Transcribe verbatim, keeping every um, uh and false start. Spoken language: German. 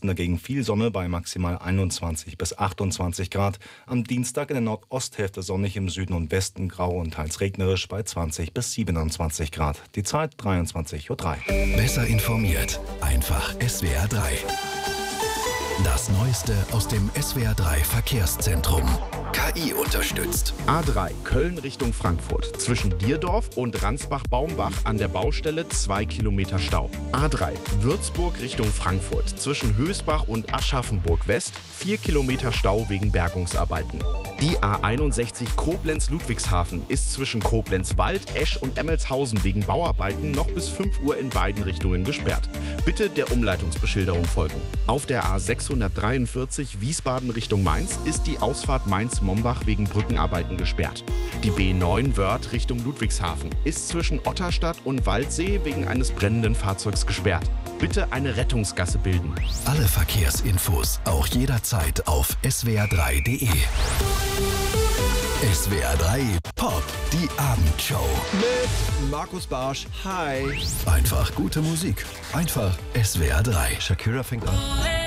Osten dagegen viel Sonne bei maximal einundzwanzig bis achtundzwanzig Grad. Am Dienstag in der Nordosthälfte sonnig, im Süden und Westen grau und teils regnerisch bei zwanzig bis siebenundzwanzig Grad. Die Zeit dreiundzwanzig Uhr drei. Besser informiert, einfach S W R drei. Das Neueste aus dem S W R drei Verkehrszentrum. K I unterstützt. A drei Köln Richtung Frankfurt. Zwischen Dierdorf und Ransbach-Baumbach an der Baustelle zwei Kilometer Stau. A drei Würzburg Richtung Frankfurt. Zwischen Hösbach und Aschaffenburg West vier Kilometer Stau wegen Bergungsarbeiten. Die A einundsechzig Koblenz-Ludwigshafen ist zwischen Koblenz-Wald, Esch und Emmelshausen wegen Bauarbeiten noch bis fünf Uhr in beiden Richtungen gesperrt. Bitte der Umleitungsbeschilderung folgen. Auf der A sechshundertdreiundvierzig Wiesbaden Richtung Mainz ist die Ausfahrt Mainz-Mombach wegen Brückenarbeiten gesperrt. Die B neun Wörth Richtung Ludwigshafen ist zwischen Otterstadt und Waldsee wegen eines brennenden Fahrzeugs gesperrt. Bitte eine Rettungsgasse bilden. Alle Verkehrsinfos auch jederzeit auf S W R drei Punkt de. S W R drei Pop, die Abendshow. Mit Markus Barsch. Hi. Einfach gute Musik. Einfach S W R drei. Shakira fängt an.